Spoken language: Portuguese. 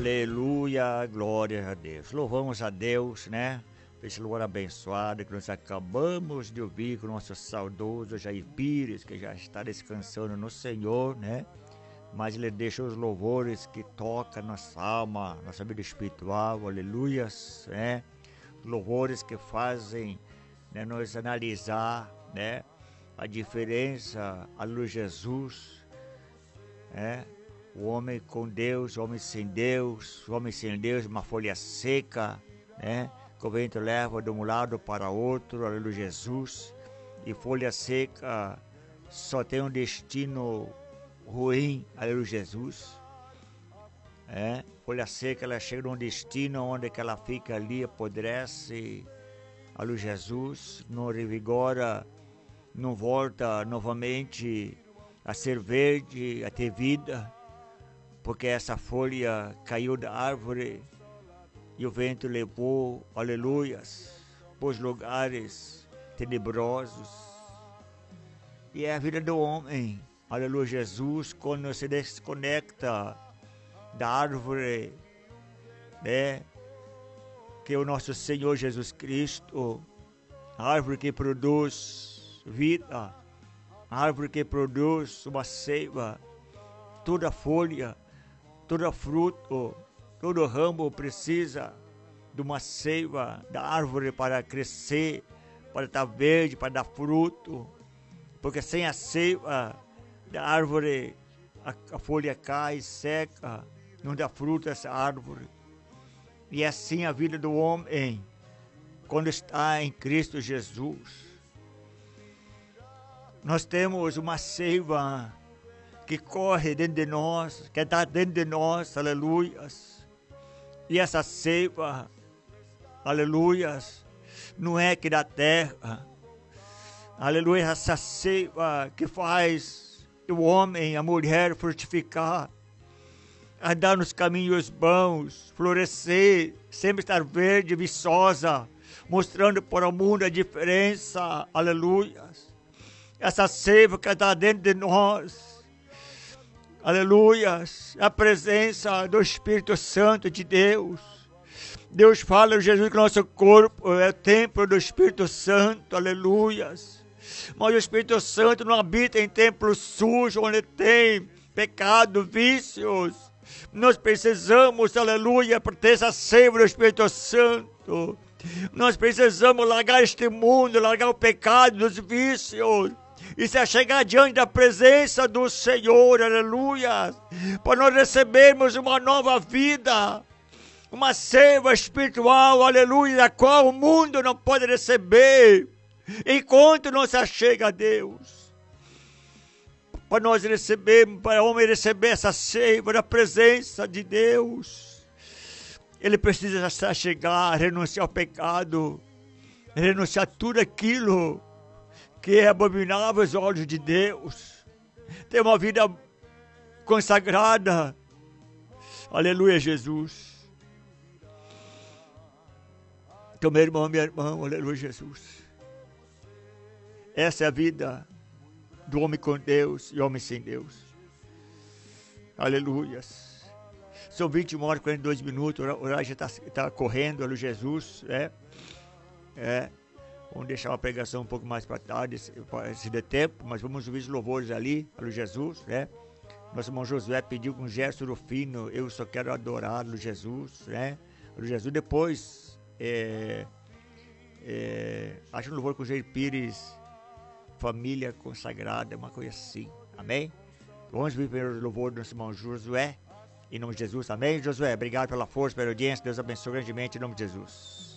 Aleluia, glória a Deus. Louvamos a Deus, né? Por esse lugar abençoado que nós acabamos de ouvir com o nosso saudoso Jair Pires, que já está descansando no Senhor, né? Mas ele deixa os louvores que tocam nossa alma, nossa vida espiritual, aleluias, né? Louvores que fazem, né, nós analisar, né, a diferença, aleluia, Jesus, né? O homem com Deus, o homem sem Deus, o homem sem Deus, uma folha seca, né? Que o vento leva de um lado para outro, aleluia, Jesus. E folha seca só tem um destino ruim, aleluia, Jesus. Folha seca, ela chega num destino onde que ela fica ali, apodrece, aleluia, Jesus. Não revigora, não volta novamente a ser verde, a ter vida. Porque essa folha caiu da árvore e o vento levou, aleluias, para os lugares tenebrosos. E é a vida do homem, aleluia, Jesus, quando se desconecta da árvore, né, que é o nosso Senhor Jesus Cristo, a árvore que produz vida, a árvore que produz uma seiva, toda folha, todo fruto, todo ramo precisa de uma seiva da árvore para crescer, para estar verde, para dar fruto. Porque sem a seiva da árvore, a folha cai, seca, não dá fruto essa árvore. E é assim a vida do homem, quando está em Cristo Jesus. Nós temos uma seiva que corre dentro de nós, que está dentro de nós, aleluias. E essa seiva, aleluias, não é que da terra, aleluia, essa seiva que faz o homem, a mulher frutificar, andar nos caminhos bons, florescer, sempre estar verde, viçosa, mostrando para o mundo a diferença, aleluias. Essa seiva que está dentro de nós, aleluias, a presença do Espírito Santo de Deus. Deus fala em Jesus que nosso corpo é o templo do Espírito Santo, aleluias. Mas o Espírito Santo não habita em templo sujo, onde tem pecado, vícios. Nós precisamos, aleluia, ter essa seiva do Espírito Santo. Nós precisamos largar este mundo, largar o pecado, os vícios. E se chegar diante da presença do Senhor, aleluia, para nós recebermos uma nova vida, uma seiva espiritual, aleluia, da qual o mundo não pode receber, enquanto não se achega a Deus. Para nós recebermos, para o homem receber essa seiva da presença de Deus, ele precisa se achegar, renunciar ao pecado, renunciar a tudo aquilo que é abominável aos olhos de Deus, ter uma vida consagrada, aleluia, Jesus. Então, meu irmão, minha irmã, aleluia, Jesus. Essa é a vida do homem com Deus e homem sem Deus, aleluias. São 21 horas e 42 minutos, o horário já está correndo, aleluia, Jesus, Vamos deixar uma pregação um pouco mais para tarde, se der tempo, mas vamos ouvir os louvores ali, aleluia, Jesus, né? Nosso irmão Josué pediu com um gesto fino, eu só quero adorar, aleluia, Jesus, né? Aleluia, Jesus. Depois, acho um louvor com o Jair Pires, família consagrada, uma coisa assim, amém? Vamos ouvir primeiro o louvor do nosso irmão Josué, em nome de Jesus, amém? Josué, obrigado pela força, pela audiência, Deus abençoe grandemente, em nome de Jesus.